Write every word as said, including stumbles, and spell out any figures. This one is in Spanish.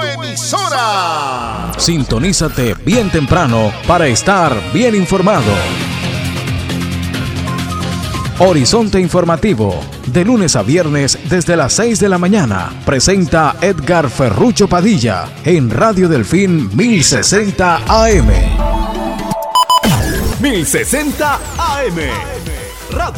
emisora. Sintonízate bien temprano para estar bien informado. Horizonte Informativo, de lunes a viernes desde las seis de la mañana, presenta Edgar Ferrucho Padilla en Radio Delfín mil sesenta A M. mil sesenta A M. Radio